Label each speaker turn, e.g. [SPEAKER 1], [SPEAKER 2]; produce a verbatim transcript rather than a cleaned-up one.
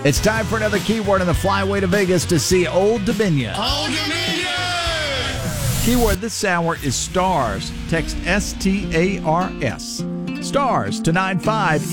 [SPEAKER 1] It's time for another keyword on the flyway to Vegas to see Old Dominion.
[SPEAKER 2] Old Dominion!
[SPEAKER 1] Keyword this hour is stars. Text S T A R S. Stars to nine five